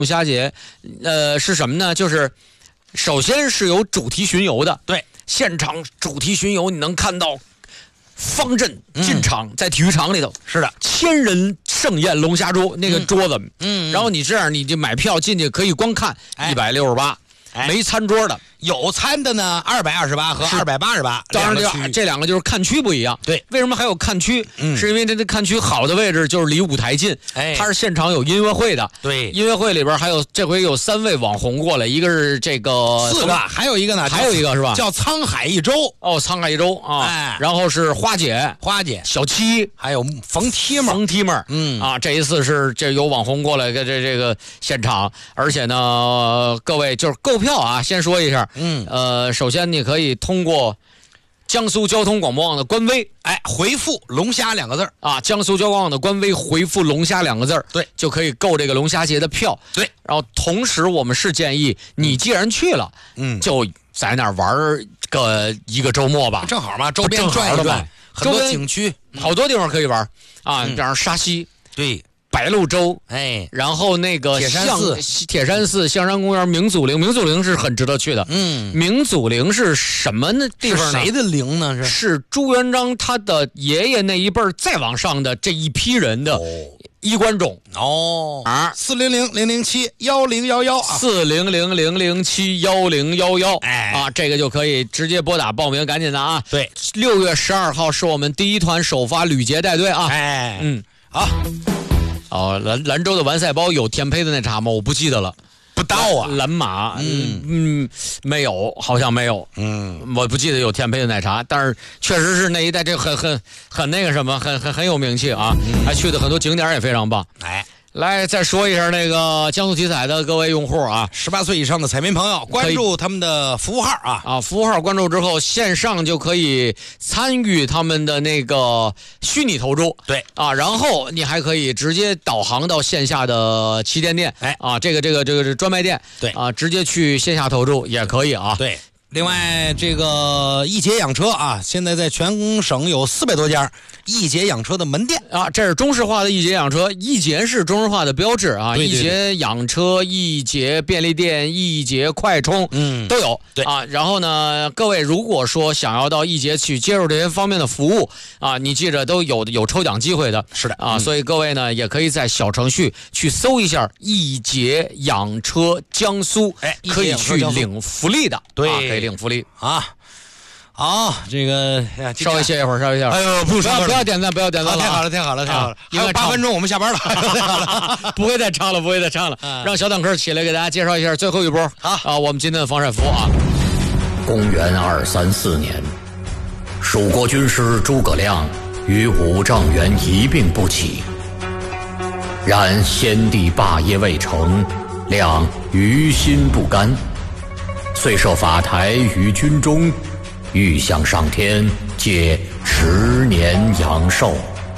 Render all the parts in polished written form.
龙虾节，是什么呢？就是首先是有主题巡游的， 对， 现场主题巡游，你能看到方阵进场，在体育场里头， 是的 ，1000人盛宴龙虾桌那个桌子，然后你这样你就买票进去可以光看，168，没餐桌的。 有餐的呢，228和288， 当然这两个就是看区不一样。 对， 为什么还有看区？是因为这看区好的位置就是离舞台近，它是现场有音乐会的。 对， 音乐会里边还有这回有3位网红过来，一个是这个 4个，还有一个呢， 还有一个是吧？ 叫沧海一周。 哦，沧海一周啊，然后是花姐，小七， 还有冯提们， 啊，这一次是这有网红过来跟这个现场，而且呢，各位就是购票啊，先说一下。首先你可以通过江苏交通广播网的官微， 回复龙虾2个字啊，江苏交通网的官微回复龙虾2个字， 对， 就可以购这个龙虾节的票。 对， 然后同时我们是建议你既然去了，就在那儿玩一个周末吧， 正好嘛，周边转一转，很多景区， 好多地方可以玩啊，比方沙溪， 对。 白鹭洲，然后那个铁山寺、象山公园、明祖陵是很值得去的。明祖陵是什么呢地方呢？ 是谁的陵呢？ 是朱元璋他的爷爷那一辈再往上的这一批人的衣冠冢。 400-007-1011啊 ，400-007-1011啊，这个就可以直接拨打报名，赶紧的啊！ 对 ，6月12号是我们第一团首发旅捷带队啊！ 好。 兰州的完赛包有甜胚子奶茶吗？我不记得了， 不到啊。 蓝马，没有，好像没有，我不记得有甜胚子奶茶，但是确实是那一带这很那个什么，很有名气啊，还去的很多景点也非常棒。来再说一下那个江苏体彩的各位用户啊 ，18岁以上的彩民朋友关注他们的服务号服务号关注之后，线上就可以参与他们的那个虚拟投注， 对然后你还可以直接导航到线下的旗舰店，这个专卖店， 对直接去线下投注也可以啊， 对。另外，这个易捷养车啊，现在在全省有400多家易捷养车的门店啊，这是中式化的易捷养车，易捷是中式化的标志啊，易捷养车、易捷便利店、易捷快充，都有， 对啊。然后呢，各位如果说想要到易捷去接受这些方面的服务啊，你记着都有抽奖机会的， 是的啊，所以各位呢也可以在小程序去搜一下易捷养车江苏，可以去领福利的， 对， 可以领福利啊。好，这个稍微歇一会儿，稍微歇。 哎呦，不要点赞，不要点赞了。 太好了，还有8分钟，我们下班了。太好了， 不会再唱了。让小坦克起来给大家介绍一下最后一波。好我们今天的防晒服啊。 公元234年，蜀国军师诸葛亮与五丈原一病不起，然先帝霸业未成，亮于心不甘，遂设法台于军中，欲向上天借10年阳寿。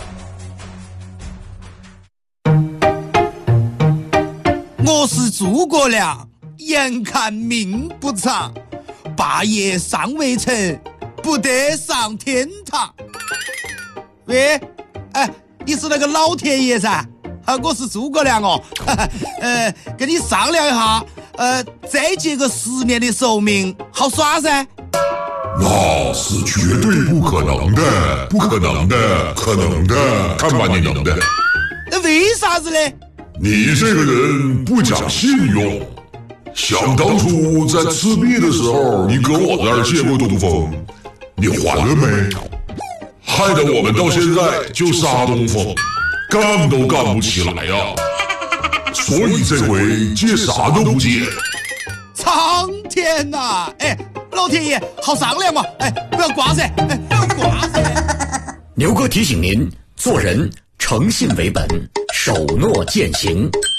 我是诸葛亮，眼看命不长，霸业尚未成，不得上天堂。喂，你是那个老天爷噻？我是诸葛亮哦。跟你商量一下，再借个10年的寿命，好耍噻？ 那是绝对不可能的，可能的，看把你能的。 为啥子呢？ 你这个人不讲信用。想当初在赤壁的时候，你搁我这儿借过东风，你还了没？害得我们到现在就杀东风，干都干不起来呀。所以这回借啥都不借。 苍天呐！老天爷，好商量嘛！不要挂噻！不要挂噻！ 牛哥提醒您，做人诚信为本，守诺践行。